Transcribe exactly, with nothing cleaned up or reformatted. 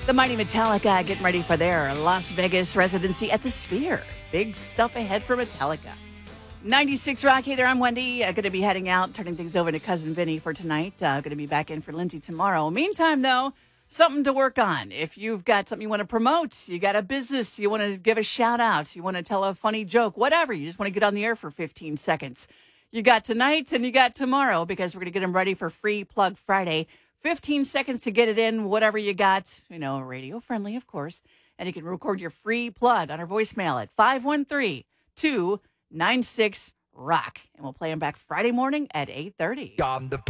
The mighty Metallica getting ready for their Las Vegas residency at the Sphere. Big stuff ahead for Metallica. ninety-six Rock, hey there, I'm Wendy. Uh, going to be heading out, turning things over to Cousin Vinny for tonight. Uh, going to be back in for Lindsay tomorrow. Meantime, though, something to work on. If you've got something you want to promote, you got a business, you want to give a shout out, you want to tell a funny joke, whatever, you just want to get on the air for fifteen seconds. You got tonight and you got tomorrow because we're going to get them ready for Free Plug Friday. fifteen seconds to get it in, whatever you got, you know, radio friendly, of course. And you can record your free plug on our voicemail at five one three, two nine six, rock. And we'll play them back Friday morning at eight thirty. On the